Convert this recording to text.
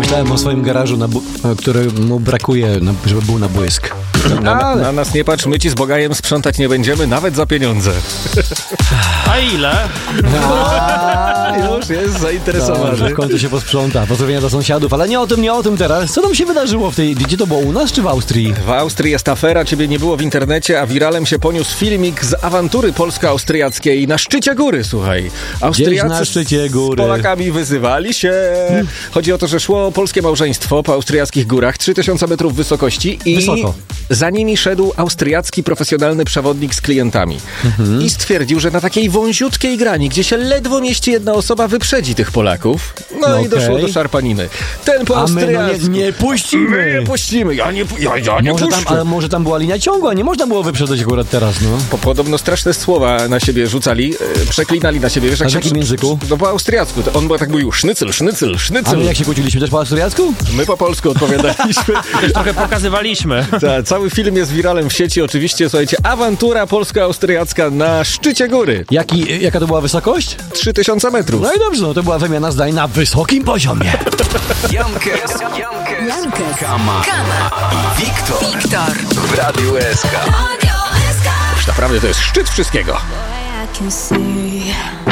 Myślałem o swoim garażu, któremu brakuje, żeby był na błysk. Na nas nie patrz, my ci z Bogajem sprzątać nie będziemy, nawet za pieniądze. A ile? Już jest zainteresowany. W końcu się posprząta. Pozdrowienia do sąsiadów, ale nie o tym teraz. Co tam się wydarzyło gdzie to było, u nas czy w Austrii? W Austrii jest afera, ciebie nie było w internecie, a wiralem się poniósł filmik z awantury polsko-austriackiej na szczycie góry, słuchaj. Austriacy na szczycie góry z Polakami wyzywali się. Chodzi o to, że szło polskie małżeństwo po austriackich górach, 3000 metrów wysokości i wysoko. Za nimi szedł austriacki profesjonalny przewodnik z klientami. I stwierdził, że na takiej wąziutkiej grani, gdzie się ledwo mieści jedna osoba, wyprzedzi tych Polaków. No i doszło do szarpaniny. Ten po austriacku. Nie puścimy. My nie puścimy. Ja nie puszczę. Ale może tam była linia ciągła, nie można było wyprzedzać akurat teraz, no. Podobno straszne słowa na siebie rzucali, przeklinali na siebie. Wiesz, jak w jakim języku? No po austriacku. On był tak mówił, sznycel. A my jak się kłóciliśmy, też po austriacku? My po polsku odpowiadaliśmy. Też trochę pokazywaliśmy. Cały film jest wiralem w sieci, oczywiście, słuchajcie, awantura polsko-austriacka na szczycie góry. Jaka to była wysokość? 3000 metrów. No i dobrze, to była wymiana zdań na wysokim poziomie. Jankes, Kama i Wiktor w Radiu SK. Naprawdę to jest szczyt wszystkiego. I can see